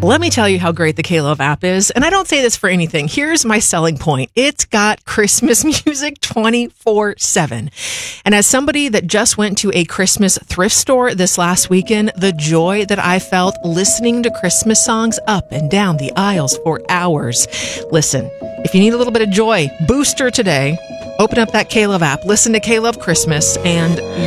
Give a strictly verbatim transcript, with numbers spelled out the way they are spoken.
Let me tell you how great the K-Love app is, and I don't say this for anything. Here's my selling point. It's got Christmas music twenty-four seven. And as somebody that just went to a Christmas thrift store this last weekend, the joy that I felt listening to Christmas songs up and down the aisles for hours. Listen, if you need a little bit of joy, booster today. Open up that K-Love app, listen to K-Love Christmas, and